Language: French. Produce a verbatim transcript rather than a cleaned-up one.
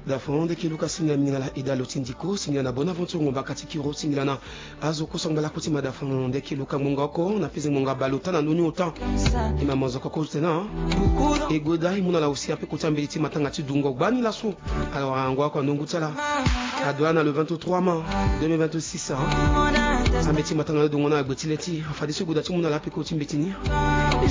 da fonde ke luka singa mingala idalo tindiko singa na bonaventure ngomba katikiro singa na azoko songala kutima da fonde ke luka mungako na pizi munga baluta na nuni autant ima mozoko ko tena e goda imuna la aussi ape kutambeli ti matanga ti dungo bani la so alors angwa ko ndungu tsala adwana le vingt-trois mai deux mille vingt-six hein ameti matanga dungo na gbetileti afadi so goda ti muna la pe ko timbetini